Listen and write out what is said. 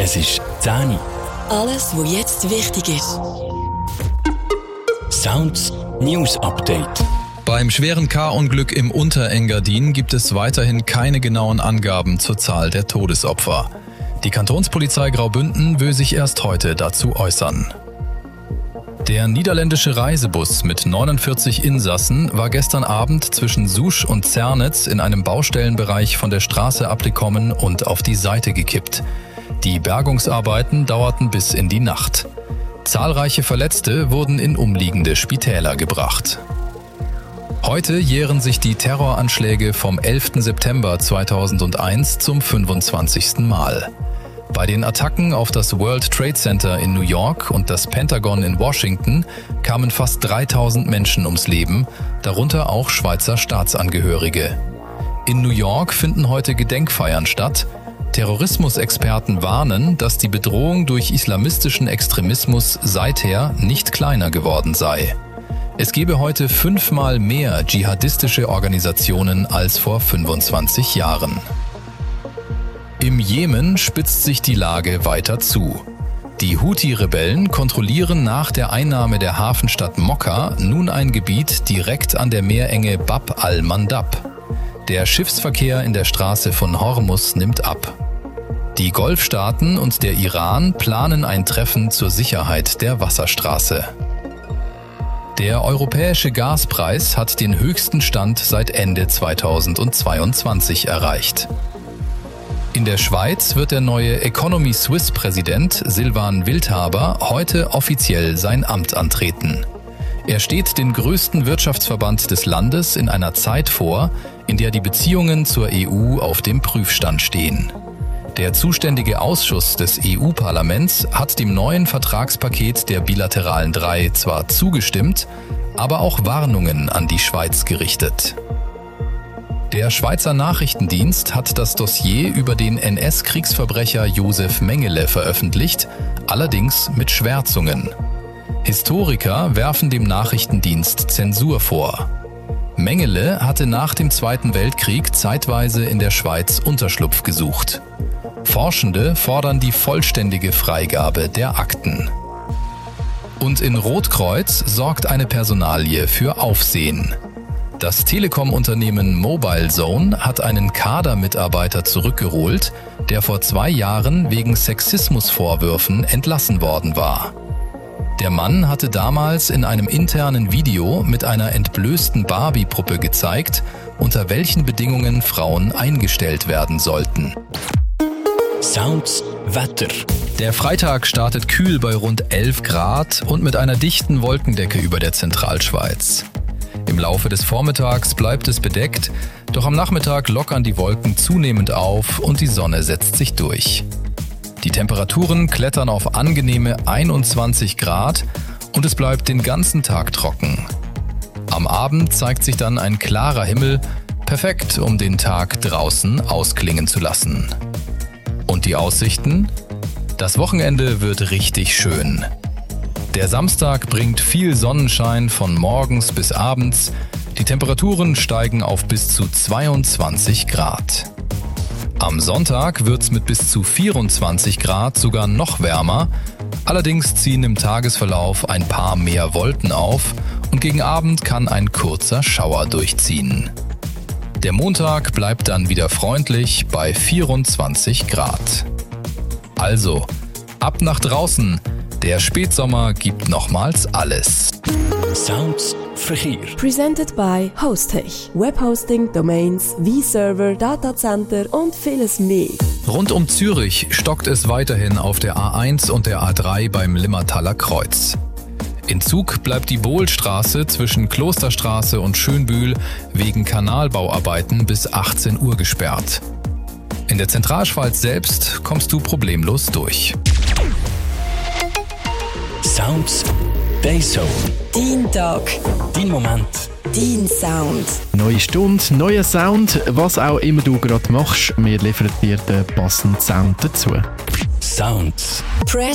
Es ist 10 Uhr. Alles, was jetzt wichtig ist. Sounds News Update. Beim schweren K-Unglück im Unterengadin gibt es weiterhin keine genauen Angaben zur Zahl der Todesopfer. Die Kantonspolizei Graubünden will sich erst heute dazu äußern. Der niederländische Reisebus mit 49 Insassen war gestern Abend zwischen Sousch und Zernitz in einem Baustellenbereich von der Straße abgekommen und auf die Seite gekippt. Die Bergungsarbeiten dauerten bis in die Nacht. Zahlreiche Verletzte wurden in umliegende Spitäler gebracht. Heute jähren sich die Terroranschläge vom 11. September 2001 zum 25. Mal. Bei den Attacken auf das World Trade Center in New York und das Pentagon in Washington kamen fast 3000 Menschen ums Leben, darunter auch Schweizer Staatsangehörige. In New York finden heute Gedenkfeiern statt. Terrorismusexperten warnen, dass die Bedrohung durch islamistischen Extremismus seither nicht kleiner geworden sei. Es gebe heute 5-mal mehr dschihadistische Organisationen als vor 25 Jahren. Im Jemen spitzt sich die Lage weiter zu. Die Houthi-Rebellen kontrollieren nach der Einnahme der Hafenstadt Mokka nun ein Gebiet direkt an der Meerenge Bab al-Mandab. Der Schiffsverkehr in der Straße von Hormuz nimmt ab. Die Golfstaaten und der Iran planen ein Treffen zur Sicherheit der Wasserstraße. Der europäische Gaspreis hat den höchsten Stand seit Ende 2022 erreicht. In der Schweiz wird der neue Economy Suisse-Präsident Silvan Wildhaber heute offiziell sein Amt antreten. Er steht den größten Wirtschaftsverband des Landes in einer Zeit vor, in der die Beziehungen zur EU auf dem Prüfstand stehen. Der zuständige Ausschuss des EU-Parlaments hat dem neuen Vertragspaket der bilateralen 3 zwar zugestimmt, aber auch Warnungen an die Schweiz gerichtet. Der Schweizer Nachrichtendienst hat das Dossier über den NS-Kriegsverbrecher Josef Mengele veröffentlicht, allerdings mit Schwärzungen. Historiker werfen dem Nachrichtendienst Zensur vor. Mengele hatte nach dem Zweiten Weltkrieg zeitweise in der Schweiz Unterschlupf gesucht. Forschende fordern die vollständige Freigabe der Akten. Und in Rotkreuz sorgt eine Personalie für Aufsehen. Das Telekom-Unternehmen Mobilezone hat einen Kadermitarbeiter zurückgeholt, der vor 2 Jahren wegen Sexismusvorwürfen entlassen worden war. Der Mann hatte damals in einem internen Video mit einer entblößten Barbie-Puppe gezeigt, unter welchen Bedingungen Frauen eingestellt werden sollten. Sounds Wetter. Der Freitag startet kühl bei rund 11 Grad und mit einer dichten Wolkendecke über der Zentralschweiz. Im Laufe des Vormittags bleibt es bedeckt, doch am Nachmittag lockern die Wolken zunehmend auf und die Sonne setzt sich durch. Die Temperaturen klettern auf angenehme 21 Grad und es bleibt den ganzen Tag trocken. Am Abend zeigt sich dann ein klarer Himmel, perfekt, um den Tag draußen ausklingen zu lassen. Und die Aussichten? Das Wochenende wird richtig schön. Der Samstag bringt viel Sonnenschein von morgens bis abends. Die Temperaturen steigen auf bis zu 22 Grad. Am Sonntag wird's mit bis zu 24 Grad sogar noch wärmer. Allerdings ziehen im Tagesverlauf ein paar mehr Wolken auf und gegen Abend kann ein kurzer Schauer durchziehen. Der Montag bleibt dann wieder freundlich bei 24 Grad. Also, ab nach draußen! Der Spätsommer gibt nochmals alles. Sounds Verkehr. Presented by Hostech. Webhosting, Domains, V-Server, Datacenter und vieles mehr. Rund um Zürich stockt es weiterhin auf der A1 und der A3 beim Limmertaler Kreuz. In Zug bleibt die Bohlstraße zwischen Klosterstraße und Schönbühl wegen Kanalbauarbeiten bis 18 Uhr gesperrt. In der Zentralschweiz selbst kommst du problemlos durch. Sounds Dayzone. Dein Tag. Dein Moment. Dein Sound. Neue Stunde, neuer Sound, was auch immer du gerade machst, wir liefern dir den passenden Sound dazu. Sounds. Press